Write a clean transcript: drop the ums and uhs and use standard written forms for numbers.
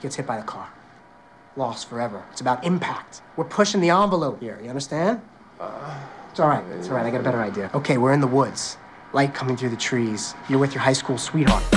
gets hit by the car. Lost forever. It's about impact. We're pushing the envelope here, you understand? It's all right, I got a better idea. Okay, we're in the woods. Light coming through the trees. You're with your high school sweetheart.